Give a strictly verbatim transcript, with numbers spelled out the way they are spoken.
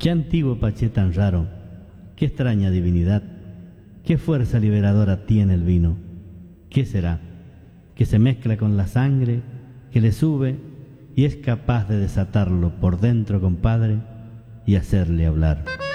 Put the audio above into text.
Qué antiguo paché tan raro, qué extraña divinidad, qué fuerza liberadora tiene el vino. ¿Qué será? Que se mezcla con la sangre, que le sube y es capaz de desatarlo por dentro, compadre, y hacerle hablar.